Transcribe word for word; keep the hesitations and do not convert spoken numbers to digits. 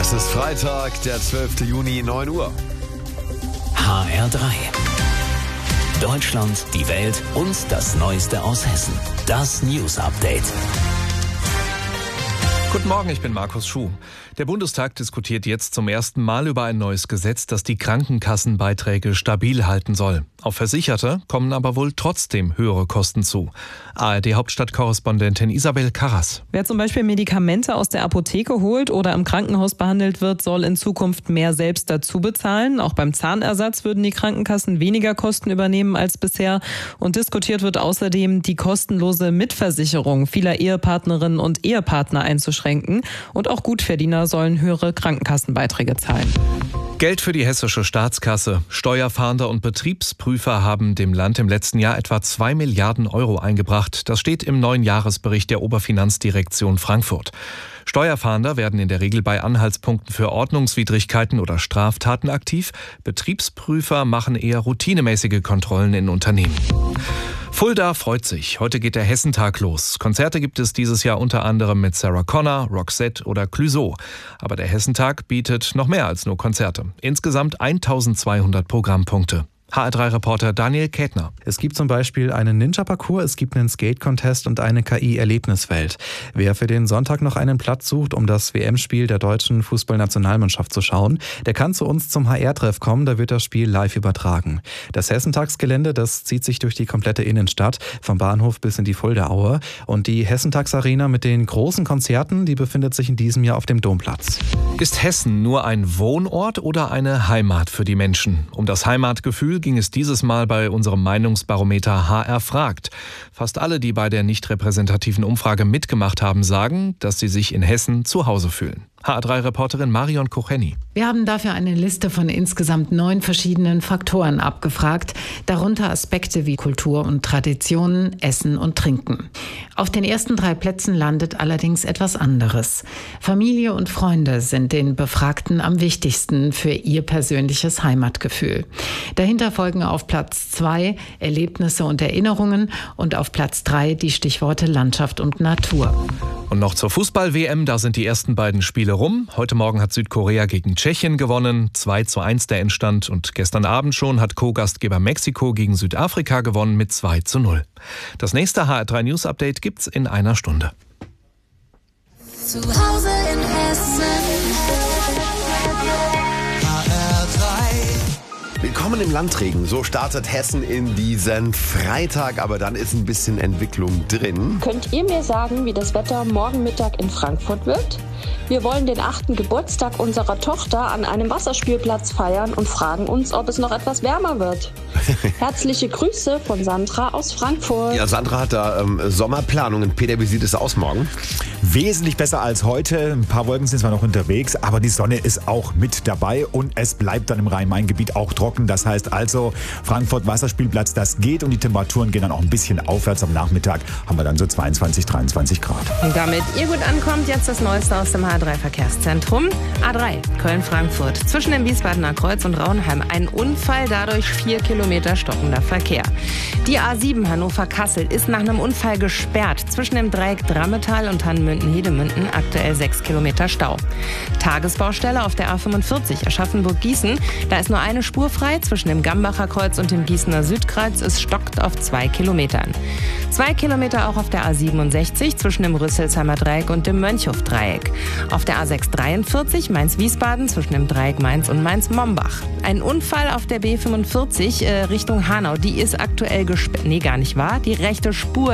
Es ist Freitag, der zwölfte Juni, neun Uhr. H R drei. Deutschland, die Welt und das Neueste aus Hessen. Das News Update. Guten Morgen, ich bin Markus Schuh. Der Bundestag diskutiert jetzt zum ersten Mal über ein neues Gesetz, das die Krankenkassenbeiträge stabil halten soll. Auf Versicherte kommen aber wohl trotzdem höhere Kosten zu. A R D-Hauptstadtkorrespondentin Isabel Karras. Wer zum Beispiel Medikamente aus der Apotheke holt oder im Krankenhaus behandelt wird, soll in Zukunft mehr selbst dazu bezahlen. Auch beim Zahnersatz würden die Krankenkassen weniger Kosten übernehmen als bisher. Und diskutiert wird außerdem, die kostenlose Mitversicherung vieler Ehepartnerinnen und Ehepartner einzuschränken. Und auch Gutverdiener sollen höhere Krankenkassenbeiträge zahlen. Geld für die hessische Staatskasse. Steuerfahnder und Betriebsprüfer haben dem Land im letzten Jahr etwa zwei Milliarden Euro eingebracht. Das steht im neuen Jahresbericht der Oberfinanzdirektion Frankfurt. Steuerfahnder werden in der Regel bei Anhaltspunkten für Ordnungswidrigkeiten oder Straftaten aktiv. Betriebsprüfer machen eher routinemäßige Kontrollen in Unternehmen. Fulda freut sich. Heute geht der Hessentag los. Konzerte gibt es dieses Jahr unter anderem mit Sarah Connor, Roxette oder Clouseau. Aber der Hessentag bietet noch mehr als nur Konzerte. Insgesamt eintausendzweihundert Programmpunkte. H R drei Reporter Daniel Kätner. Es gibt zum Beispiel einen Ninja-Parcours, es gibt einen Skate-Contest und eine K I-Erlebniswelt. Wer für den Sonntag noch einen Platz sucht, um das W M-Spiel der deutschen Fußballnationalmannschaft zu schauen, der kann zu uns zum H R-Treff kommen, da wird das Spiel live übertragen. Das Hessentagsgelände, das zieht sich durch die komplette Innenstadt, vom Bahnhof bis in die Fuldaaue. Und die Hessentagsarena mit den großen Konzerten, die befindet sich in diesem Jahr auf dem Domplatz. Ist Hessen nur ein Wohnort oder eine Heimat für die Menschen? Um das Heimatgefühl ging es dieses Mal bei unserem Meinungsbarometer H R fragt. Fast alle, die bei der nicht repräsentativen Umfrage mitgemacht haben, sagen, dass sie sich in Hessen zu Hause fühlen. H R drei Reporterin Marion Kocheni. Wir haben dafür eine Liste von insgesamt neun verschiedenen Faktoren abgefragt, darunter Aspekte wie Kultur und Traditionen, Essen und Trinken. Auf den ersten drei Plätzen landet allerdings etwas anderes. Familie und Freunde sind den Befragten am wichtigsten für ihr persönliches Heimatgefühl. Dahinter folgen auf Platz zwei Erlebnisse und Erinnerungen und auf Platz drei die Stichworte Landschaft und Natur. Und noch zur Fußball-W M, da sind die ersten beiden Spiele rum. Heute Morgen hat Südkorea gegen Tschechien gewonnen, zwei zu eins der Endstand. Und gestern Abend schon hat Co-Gastgeber Mexiko gegen Südafrika gewonnen mit zwei zu null. Das nächste H R drei News Update gibt's in einer Stunde. Zu Hause in Hessen. H R drei. Willkommen im Landregen. So startet Hessen in diesen Freitag, aber dann ist ein bisschen Entwicklung drin. Könnt ihr mir sagen, wie das Wetter morgen Mittag in Frankfurt wird? Wir wollen den achten Geburtstag unserer Tochter an einem Wasserspielplatz feiern und fragen uns, ob es noch etwas wärmer wird. Herzliche Grüße von Sandra aus Frankfurt. Ja, Sandra hat da ähm, Sommerplanungen. Peter, wie sieht es aus morgen? Wesentlich besser als heute. Ein paar Wolken sind zwar noch unterwegs, aber die Sonne ist auch mit dabei und es bleibt dann im Rhein-Main-Gebiet auch trocken. Das heißt also, Frankfurt Wasserspielplatz, das geht und die Temperaturen gehen dann auch ein bisschen aufwärts. Am Nachmittag haben wir dann so zweiundzwanzig, dreiundzwanzig Grad. Und damit ihr gut ankommt, jetzt das Neueste aus dem H R drei Verkehrszentrum. A drei, Köln-Frankfurt. Zwischen dem Wiesbadener Kreuz und Raunheim ein Unfall, dadurch vier Kilometer stockender Verkehr. Die A sieben Hannover-Kassel ist nach einem Unfall gesperrt. Zwischen dem Dreieck Drammetal und Hannmünden-Hedemünden aktuell sechs Kilometer Stau. Tagesbaustelle auf der A fünfundvierzig Aschaffenburg-Gießen. Da ist nur eine Spur frei. Zwischen dem Gambacher Kreuz und dem Gießener Südkreuz. Es stockt auf zwei Kilometern. Zwei Kilometer auch auf der A siebenundsechzig zwischen dem Rüsselsheimer Dreieck und dem Mönchhof-Dreieck. Auf der A sechshundertdreiundvierzig Mainz-Wiesbaden zwischen dem Dreieck Mainz und Mainz-Mombach. Ein Unfall auf der B fünfundvierzig äh, Richtung Hanau. Die ist aktuell gesperrt. Nee, gar nicht wahr. Die rechte Spur